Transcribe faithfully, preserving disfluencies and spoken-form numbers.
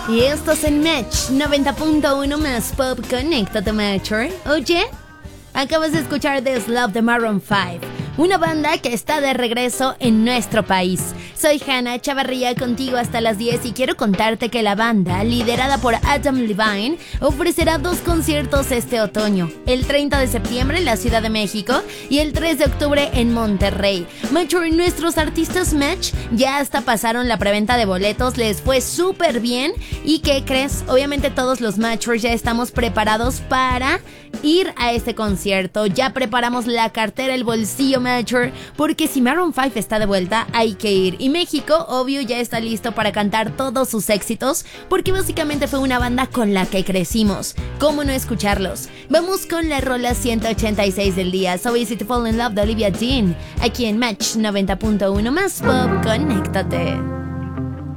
Y estos en Match noventa punto uno más Pop. Conéctate, Matcher. Oye, acabas de escuchar The Love de Maroon cinco, una banda que está de regreso en nuestro país. Soy Hannah Chavarría, contigo hasta las diez, y quiero contarte que la banda, liderada por Adam Levine, ofrecerá dos conciertos este otoño, el treinta de septiembre en la Ciudad de México y el tres de octubre en Monterrey. Matcher, nuestros artistas Match ya hasta pasaron la preventa de boletos, les fue súper bien. ¿Y qué crees? Obviamente todos los Matchers ya estamos preparados para ir a este concierto. Ya preparamos la cartera, el bolsillo, Matcher, porque si Maroon cinco está de vuelta, hay que ir. Y México, obvio, ya está listo para cantar todos sus éxitos, porque básicamente fue una banda con la que crecimos. ¿Cómo no escucharlos? Vamos con la rola ciento ochenta y seis del día, So Easy to Fall in Love de Olivia Dean, aquí en Match noventa punto uno más Pop. Conéctate.